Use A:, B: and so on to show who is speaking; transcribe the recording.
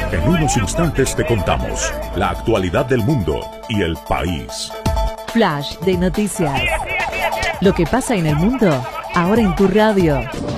A: En unos instantes te contamos la actualidad del mundo y el país.
B: Flash de noticias. Lo que pasa en el mundo, ahora en tu radio.